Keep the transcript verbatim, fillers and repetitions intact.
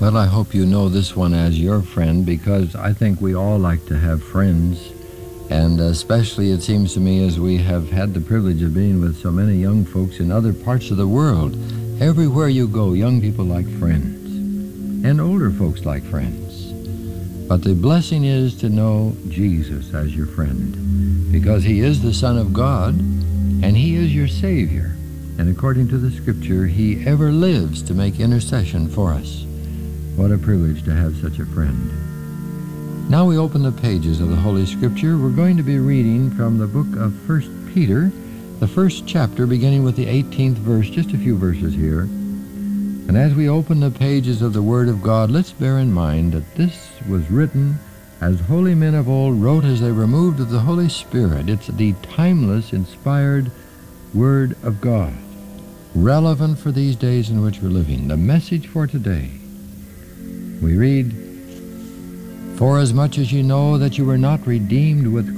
Well, I hope you know this one as your friend, because I think we all like to have friends. And especially, it seems to me, as we have had the privilege of being with so many young folks in other parts of the world, everywhere you go, young people like friends, and older folks like friends. But the blessing is to know Jesus as your friend, because he is the Son of God, and he is your Savior. And according to the Scripture, he ever lives to make intercession for us. What a privilege to have such a friend. Now we open the pages of the Holy Scripture. We're going to be reading from the book of First Peter, the first chapter, beginning with the eighteenth verse, just a few verses here. And as we open the pages of the Word of God, let's bear in mind that this was written as holy men of old wrote as they were moved of the Holy Spirit. It's the timeless, inspired Word of God, relevant for these days in which we're living. The message for today. We read, "For as much as you know that you were not redeemed with